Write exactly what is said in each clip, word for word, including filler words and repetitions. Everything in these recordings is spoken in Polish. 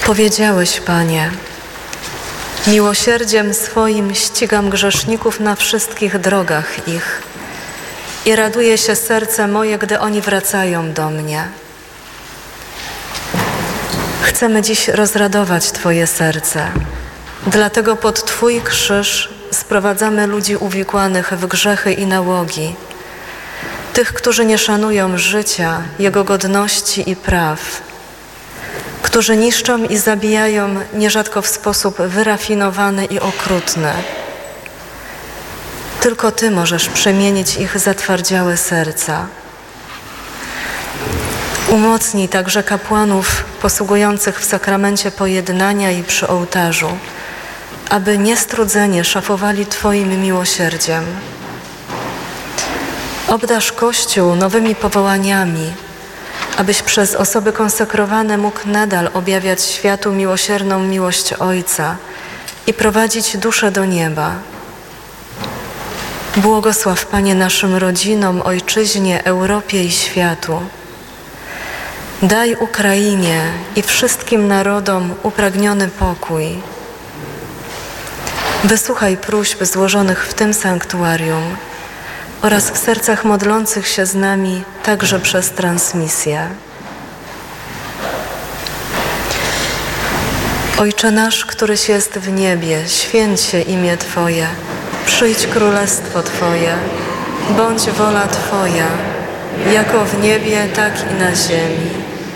Powiedziałeś, Panie, miłosierdziem swoim ścigam grzeszników na wszystkich drogach ich i raduje się serce moje, gdy oni wracają do mnie. Chcemy dziś rozradować Twoje serce, dlatego pod Twój krzyż sprowadzamy ludzi uwikłanych w grzechy i nałogi, tych, którzy nie szanują życia, jego godności i praw, którzy niszczą i zabijają nierzadko w sposób wyrafinowany i okrutny. Tylko Ty możesz przemienić ich zatwardziałe serca. Umocnij także kapłanów posługujących w sakramencie pojednania i przy ołtarzu, aby niestrudzenie szafowali Twoim miłosierdziem. Obdarz Kościół nowymi powołaniami, abyś przez osoby konsekrowane mógł nadal objawiać światu miłosierną miłość Ojca i prowadzić duszę do nieba. Błogosław, Panie, naszym rodzinom, Ojczyźnie, Europie i światu. Daj Ukrainie i wszystkim narodom upragniony pokój. Wysłuchaj próśb złożonych w tym sanktuarium oraz w sercach modlących się z nami także przez transmisję. Ojcze nasz, któryś jest w niebie, święć się imię Twoje, przyjdź królestwo Twoje, bądź wola Twoja, jako w niebie, tak i na ziemi.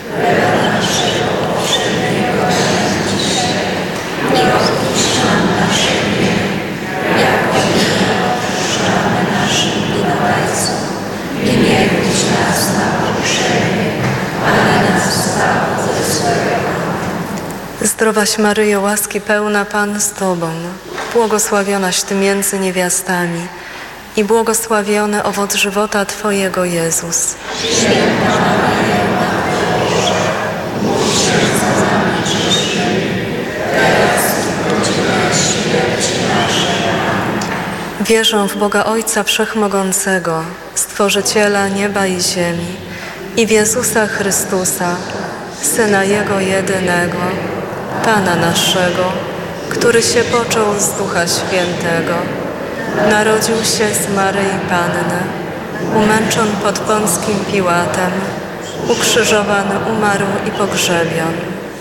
Nie miewdź nas na pokuszenie, ale nas zbaw ze złego. Zdrowaś Maryjo, łaski pełna, Pan z Tobą, błogosławionaś Ty między niewiastami i błogosławiony owoc żywota Twojego, Jezus. Święta Maryjo, Matko Boża, módl się za nami grzesznymi, teraz i w godzinę śmierci naszej. Wierzę w Boga Ojca Wszechmogącego, Stworzyciela nieba i ziemi, i w Jezusa Chrystusa, Syna Jego jedynego, Pana naszego, który się począł z Ducha Świętego, narodził się z Maryi Panny, umęczon pod Pąckim Piłatem, ukrzyżowany, umarł i pogrzebion.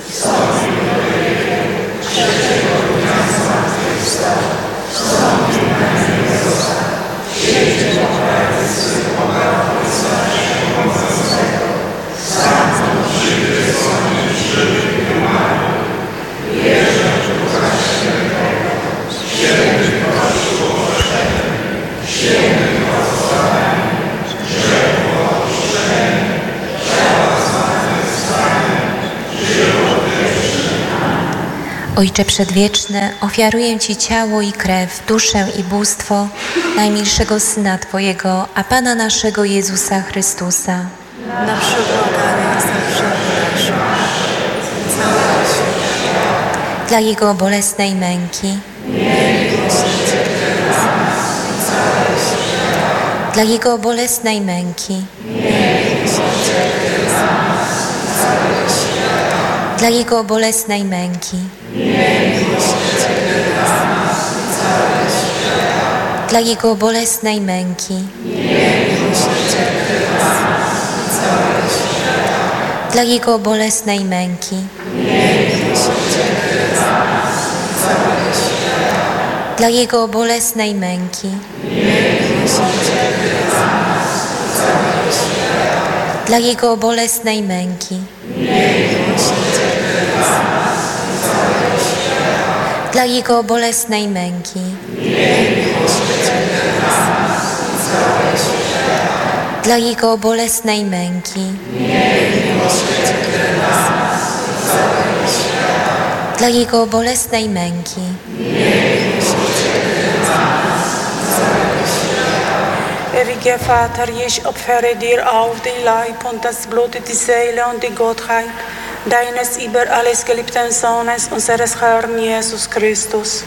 Ojcze Przedwieczny, ofiaruję Ci ciało i krew, duszę i bóstwo najmilszego Syna Twojego, a Pana naszego Jezusa Chrystusa. Na przebłaganie za grzechy nasze, dla Jego bolesnej męki, dla Jego bolesnej męki, dla Jego bolesnej męki, dla Jego bolesnej męki, dla Jego bolesnej męki, dla Jego bolesnej męki, dla Jego bolesnej męki, dla Jego bolesnej męki, dla Jego bolesnej męki, dla Jego bolesnej męki, Evige Vater, ich opfere dir auf den Leib und das Blut, die Seele und die Gottheit deines über alles geliebten Sohnes, unseres Herrn Jesus Christus.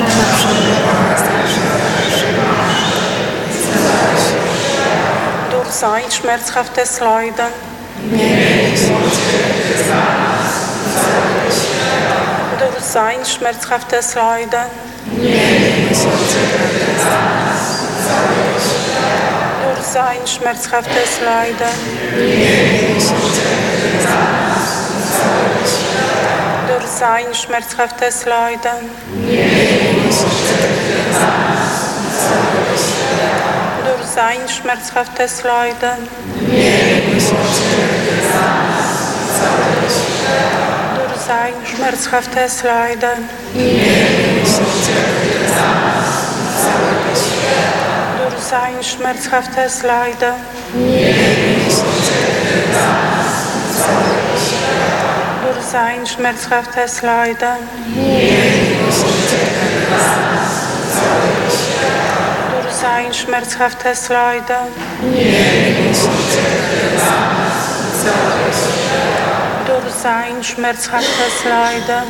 Durch sein schmerzhaftes Leiden, sein schmerzhaftes Leiden, durch sein schmerzhaftes Leiden, durch sein schmerzhaftes Leiden, durch sein schmerzhaftes Leiden, durch sein schmerzhaftes Leiden, durch sein schmerzhaftes Leiden, durch sein schmerzhaftes Leiden, durch sein schmerzhaftes Leiden, durch sein schmerzhaftes Leiden,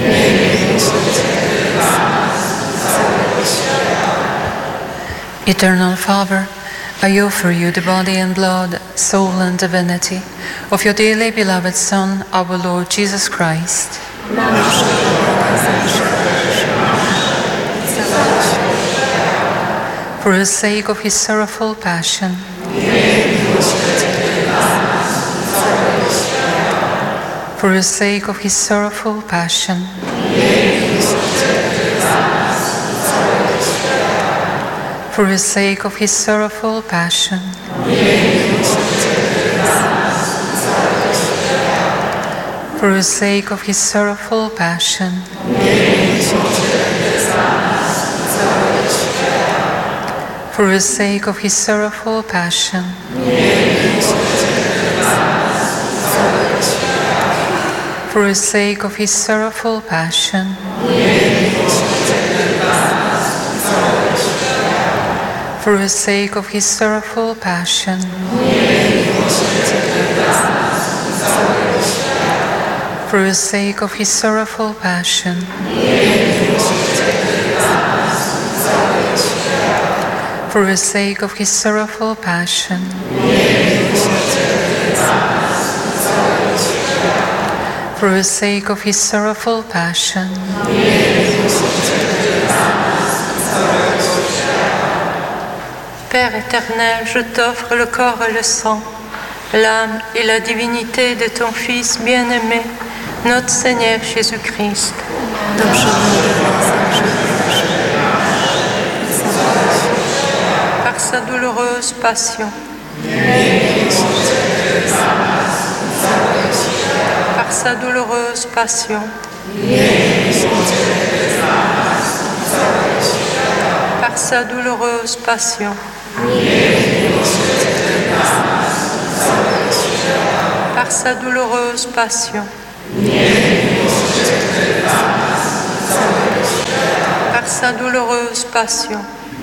Eternal Father, I offer you the body and blood, soul and divinity of your dearly beloved Son, our Lord Jesus Christ. For the sake of his sorrowful passion, for the sake of his sorrowful passion, for the sake of his sorrowful passion, for the sake of his sorrowful passion, for the sake of his sorrowful passion, for the sake of his sorrowful passion, for the sake of his sorrowful passion, for the sake of his sorrowful passion, for the sake of his sorrowful passion, for the sake of his sorrowful passion, Père éternel, je t'offre le corps et le sang, l'âme et la divinité de ton Fils bien-aimé, notre Seigneur Jésus-Christ. Par sa douloureuse passion, par sa douloureuse passion, par sa douloureuse passion, par sa douloureuse passion, par sa douloureuse passion,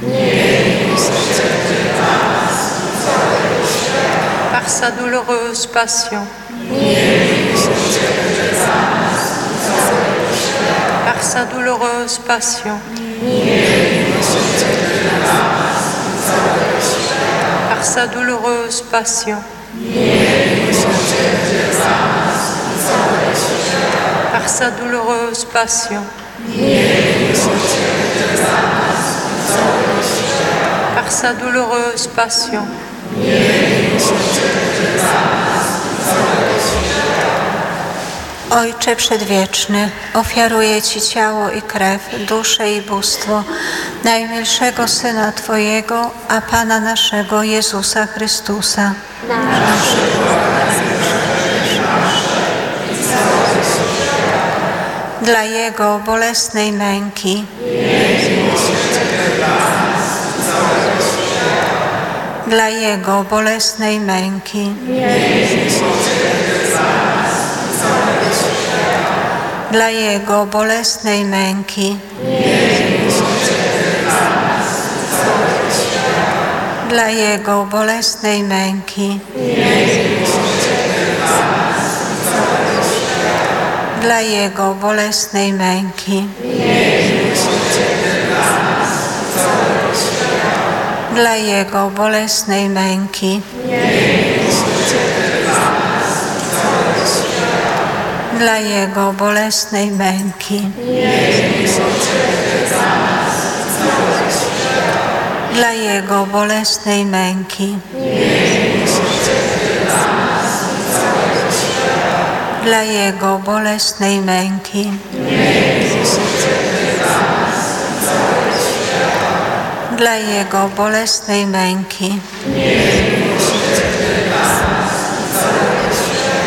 par sa douloureuse passion, par sa douloureuse passion, par sa douloureuse passion, par sa douloureuse passion, par sa douloureuse passion, Ojcze Przedwieczny, ofiaruję Ci ciało i krew, duszę i bóstwo najmilszego Syna Twojego, a Pana naszego Jezusa Chrystusa. Dla Jego bolesnej męki, dla Jego bolesnej męki, dla Jego bolesnej męki, dla Jego bolesnej męki, dla Jego bolesnej męki, dla Jego bolesnej męki, dla Jego bolesnej męki, dla Jego bolesnej męki, dla Jego bolesnej męki, dla Jego bolesnej męki,